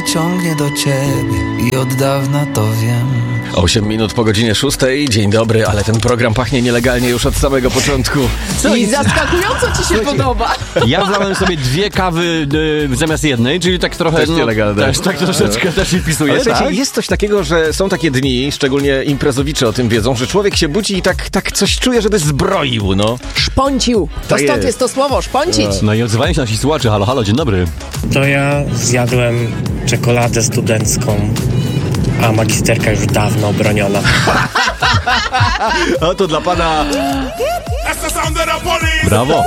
mnie ciągnie do ciebie i od dawna to wiem. 8 minut po godzinie 6. Dzień dobry, ale ten program pachnie nielegalnie już od samego początku. I zaskakująco ci się podoba. Ja wlałem sobie 2 kawy zamiast jednej, czyli tak trochę... Też nielegalne. Tak troszeczkę też się wpisuje, Ale tak? jest coś takiego, że są takie dni, szczególnie imprezowicze o tym wiedzą, że człowiek się budzi i tak coś czuje, żeby zbroił, no. Szponcił. To Tak stąd jest to słowo, szponcić. No i odzywają się nasi słuchacze. Halo, halo, dzień dobry. To ja zjadłem czekoladę studencką, a magisterka już dawno obroniona. A to dla pana... Brawo.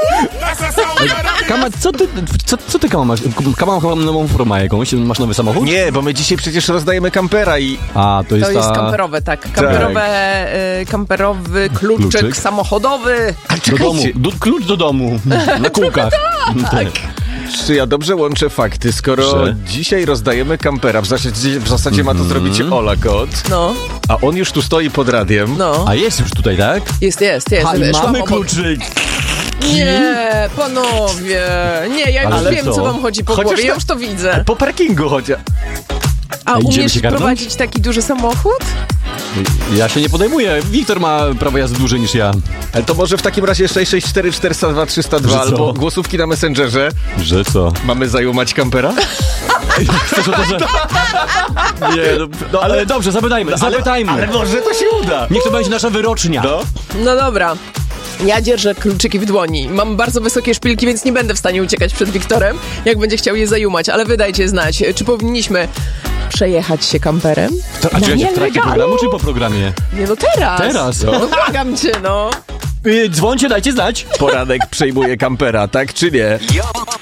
Kama, co ty Kama masz? Kama chyba nową formę jakąś? Masz nowy samochód? Nie, bo my dzisiaj przecież rozdajemy kampera i... A, to jest To jest kamperowe, tak. Kamperowy kluczyk samochodowy. Do domu. Klucz do domu. Na kółkach. Tak. Czy ja dobrze łączę fakty, skoro Że? dzisiaj rozdajemy kampera, w zasadzie ma to zrobić Ola Kot, No, a on już tu stoi pod radiem. no. A jest już tutaj, tak? Jest. A, Szłam mamy obok. kluczyk. Nie, panowie. Nie, ja już Ale wiem, co? co wam chodzi po Chociaż głowie. Ja to- już to widzę. Po parkingu chociaż. A idziemy umiesz się garnąć? prowadzić taki duży samochód? Ja się nie podejmuję. Wiktor ma prawo jazdy dłużej niż ja. Ale to może w takim razie 664 402 302 Że co? albo głosówki na Messengerze. Że co? Mamy zajumać kampera? Chcesz o to, że... Nie, no, ale dobrze, zapytajmy. Ale może to się uda. Niech to będzie nasza wyrocznia. No. No dobra. Ja dzierżę kluczyki w dłoni. Mam bardzo wysokie szpilki, więc nie będę w stanie uciekać przed Wiktorem, jak będzie chciał je zajumać. Ale wydajcie znać, czy powinniśmy przejechać się kamperem? A czy ja się w trakcie nielegalu? programu, czy po programie? Nie, no teraz. Teraz. No błagam cię, no. Dzwońcie, dajcie znać. Poranek przejmuje kampera, tak czy nie?